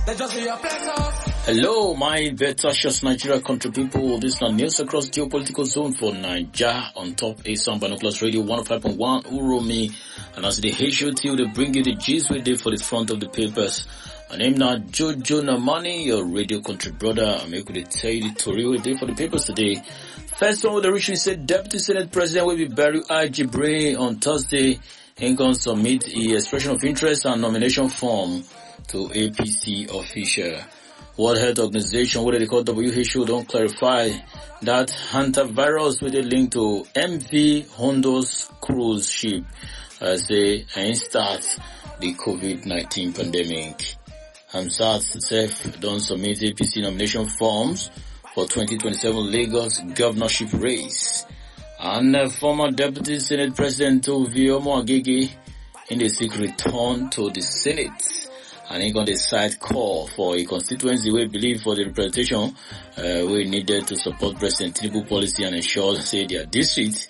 Hello, my Betashas Nigeria country people. This is news across geopolitical zone for Nigeria on top A Binoculars Radio 105.1 Uromi. And as the Haitian till they bring you the gist we did for the front of the papers. My name now Jojo Namani, your radio country brother. I'm able to tell you the story we did for the papers today. First one with the recently said Deputy Senate President will be Barry I. Jibrin on Thursday. He can submit the expression of interest and nomination form to APC official. World Health Organization, what they call WHO, don't clarify that hantavirus with a link to MV Hondo's cruise ship as they start the COVID-19 pandemic. HAMSAT itself don't submit APC nomination forms for 2027 Lagos governorship race. And former Deputy Senate President Oviomo Agege in the seek return to the Senate. And he got a side call for a constituency we believe for the representation we needed to support President Tinubu policy and ensure say their district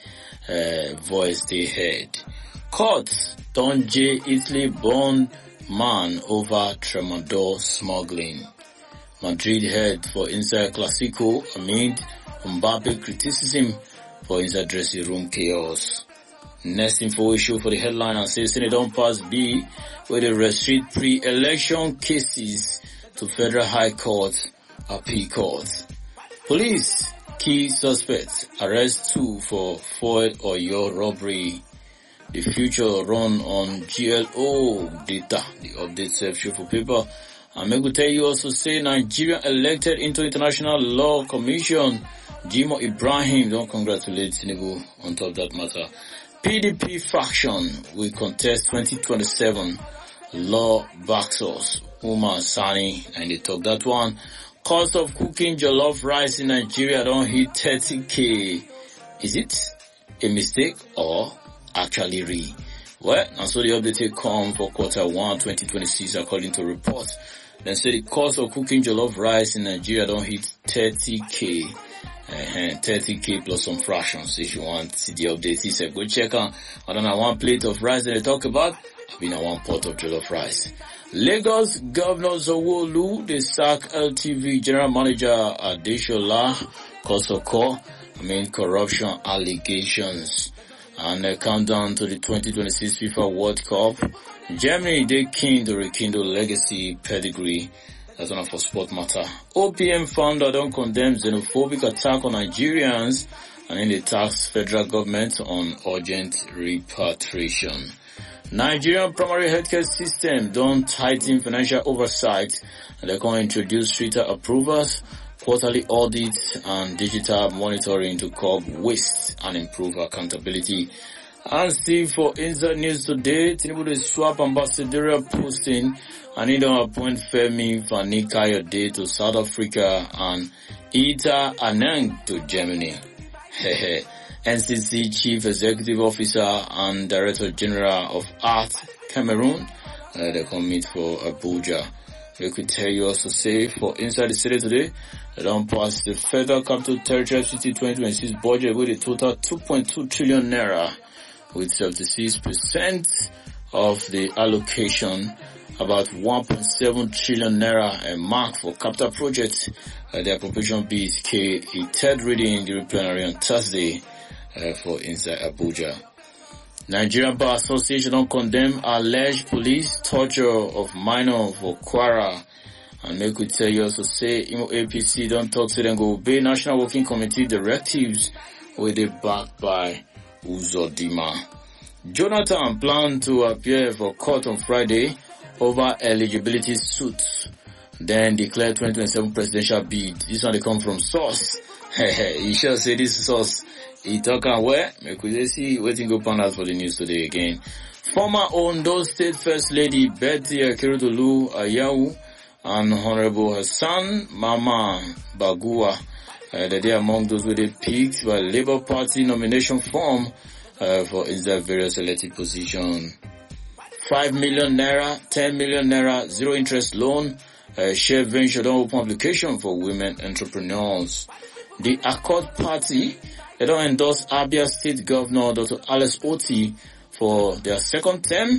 voice they heard. Court Don J. Italy born man over tramadol smuggling. Madrid head for inside Clasico amid Mbappe criticism for inside dressing room chaos. Next info issue for the headline and says Senate don't pass B where they restrict pre-election cases to Federal High Court, Appeal Court. Police, key suspects, arrest 2 for Ford or your robbery. The future run on GLO data, the update self-show for paper. And I will tell you also say Nigeria elected into International Law Commission. Jimo Ibrahim, don't congratulate Tinubu on top of that matter. PDP faction will contest 2027 law backs us. Umar Sani and they talk that one. Cost of cooking jollof rice in Nigeria don't hit 30k. Is it a mistake or actually real? Well, and so the update come for quarter 1 2026 according to reports. Then say the cost of cooking jollof rice in Nigeria don't hit 30k. 30k plus some fractions. If you want to see the update, he said go check out. I don't know, 1 plate of rice that they talk about. I've been on 1 pot of jollof rice. Lagos Governor Zawolu, they sack LTV General Manager Adeshola Kosoko, corruption allegations. And a countdown to the 2026 FIFA World Cup. Germany, they keen to rekindle legacy pedigree. That's one for sport matter. OPM founder don't condemn xenophobic attack on Nigerians and then they tax federal government on urgent repatriation. Nigerian primary healthcare system don't tighten financial oversight and they're going to introduce stricter approvals, quarterly audits and digital monitoring to curb waste and improve accountability. And see for Inside News today, Tinubu will swap ambassadorial posting and he don't appoint Femi Fani-Kayode to South Africa and Ita Anang to Germany. NCC Chief Executive Officer and Director General of Art Cameroon, they come meet for Abuja. We could tell you also say for Inside the City today, they don't pass the Federal Capital Territory City 2026 budget with a total 2.2 trillion naira with 76% of the allocation, about 1.7 trillion naira a mark for capital projects. The appropriation bill is a third reading in the plenary on Thursday for inside Abuja. Nigerian Bar Association don't condemn alleged police torture of minor for Kwara. And make we tell you also say APC don't talk to them go obey National Working Committee directives where they backed by Uzodima. Jonathan planned to appear for court on Friday over eligibility suits, then declare 2027 presidential bid. This one they come from source. You sure say this source. He talk and where? Make we see waiting go pan out for the news today again. Former Ondo State First Lady Betty Akeredolu Ayawu and Honorable Hassan Mama Bagua, they are among those who they picked by Labour Party nomination form for inside various elected positions. 5 million naira, 10 million naira, zero interest loan, share venture don't open application for women entrepreneurs. The Accord Party, they don't endorse Abia State Governor Dr. Alice Oti for their second term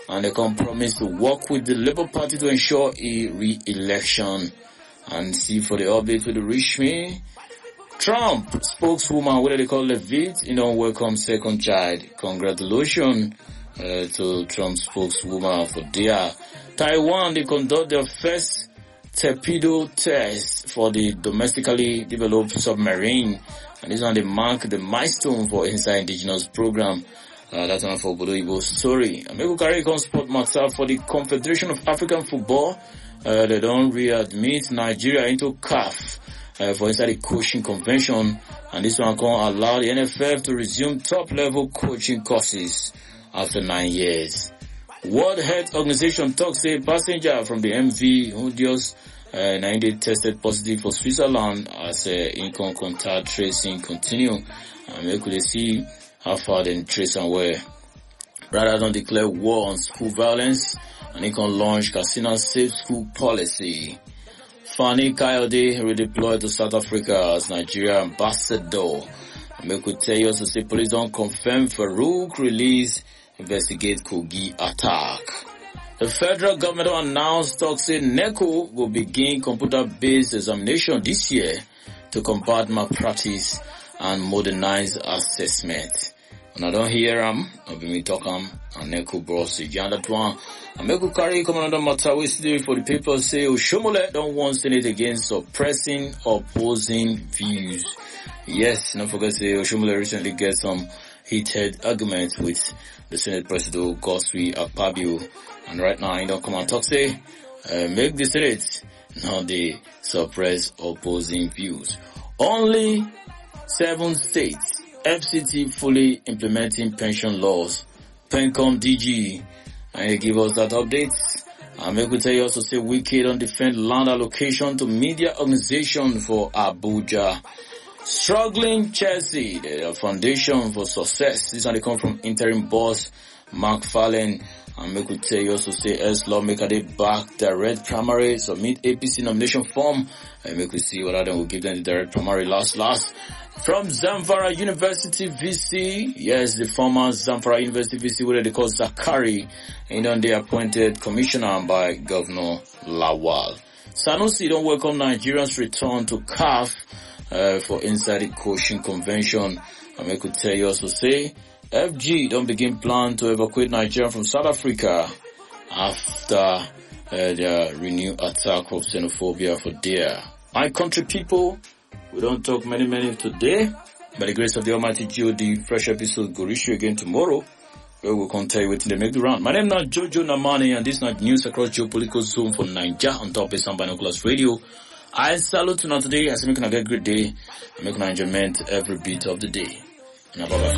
and they can promise to work with the Labour Party to ensure a re-election. And see for the update to the reach me. Trump spokeswoman, what do they call Levitt, welcome second child. Congratulations to Trump spokeswoman for their Taiwan. They conduct their first torpedo test for the domestically developed submarine, and this one they mark the milestone for inside indigenous program. That's one for Bodo Ibo story. Ameku carry on sport matter for the Confederation of African Football. They don't readmit Nigeria into CAF for inside the coaching convention, and this one can allow the NFF to resume top level coaching courses after 9 years. World Health Organization talks a passenger from the MV who just 9 days tested positive for Switzerland as income contact tracing continue. And we could see how far they trace and where. Rather than declare war on school violence, and he can launch Casino Safe School policy. Fani Kayode redeployed to South Africa as Nigeria ambassador. And we could tell you also say police don't confirm Farouk release, investigate Kogi attack. The federal government announced talks say NECO will begin computer-based examination this year to combat malpractice and modernize assessment. And I don't hear I'll be me talking and NECO bros again that one. And make we carry come another matter we still for the people say Oshomole don't want Senate against suppressing opposing views. Yes, don't forget say Oshomole recently get some heated arguments with the Senate President Godswill Akpabio, and right now he don't come and talk say make the Senate now they suppress opposing views. Only 7 states FCT fully implementing pension laws. PENCOM DG, and they give us that update. And we could tell you also say Wike don't defend land allocation to media organization for Abuja. Struggling Chelsea, the foundation for success. This one they come from interim boss Mark Fallen. And we could tell you also say as lawmaker they back direct primary, submit APC nomination form, and we could see whether they will give them the direct primary last. From Zamfara University VC, yes, the former Zamfara University VC, what they call Zakari, they appointed commissioner by Governor Lawal. Sanusi don't welcome Nigerians' return to CAF for inside the coaching convention. And we could tell you also say FG don't begin plan to evacuate Nigeria from South Africa after their renewed attack of xenophobia for there. My country people, we don't talk many today. By the grace of the Almighty God, fresh episode will reach you again tomorrow, where we'll continue with the make the round. My name is not Jojo Namani, and this is not news across geopolitical zone for Nigeria on top of some binoculars radio. I salute you now today. I say make a great day and make an enjoyment every bit of the day. Bye bye.